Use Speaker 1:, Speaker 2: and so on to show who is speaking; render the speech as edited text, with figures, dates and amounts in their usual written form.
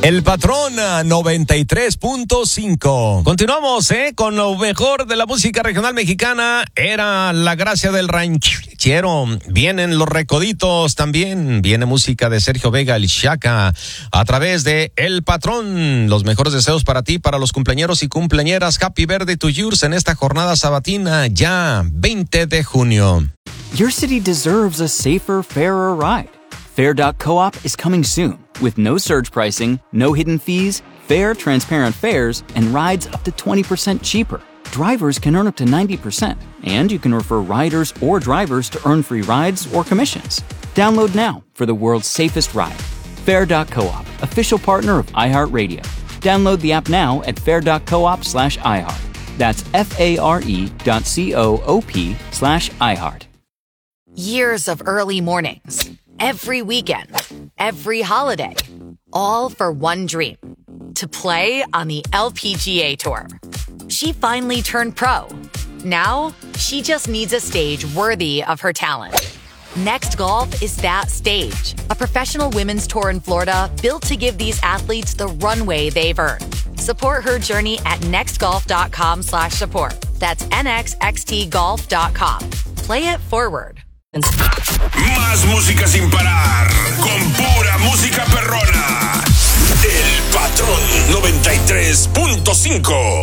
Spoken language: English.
Speaker 1: El Patrón 93.5. Continuamos con lo mejor de la música regional mexicana. Era la gracia del ranchero. Vienen los recoditos también. Viene música de Sergio Vega, el Chaca, a través de El Patrón. Los mejores deseos para ti, para los cumpleañeros y cumpleañeras. Happy birthday to yours en esta jornada sabatina, ya 20 de junio.
Speaker 2: Your city deserves a safer, fairer ride. Fair.coop is coming soon with no surge pricing, no hidden fees, fair, transparent fares, and rides up to 20% cheaper. Drivers can earn up to 90%, and you can refer riders or drivers to earn free rides or commissions. Download now for the world's safest ride. Fair.coop, official partner of iHeartRadio. Download the app now at fair.coop/iHeart. That's FARE.coop/iHeart.
Speaker 3: Years of early mornings, every weekend, every holiday, all for one dream, to play on the LPGA Tour. She finally turned pro. Now, she just needs a stage worthy of her talent. Next Golf is that stage, a professional women's tour in Florida built to give these athletes the runway they've earned. Support her journey at nextgolf.com/support. That's nxxtgolf.com. Play it forward.
Speaker 4: Más música sin parar, con pura música perrona. El Patrón 93.5.